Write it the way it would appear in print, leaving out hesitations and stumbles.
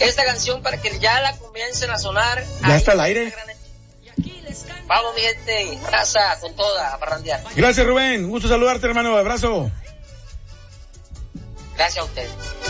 esta canción para que ya la comiencen a sonar. Ya está al aire. Vamos, mi gente, raza con toda, a parrandear. Gracias, Rubén. Gusto saludarte, hermano. Abrazo. Gracias a ustedes.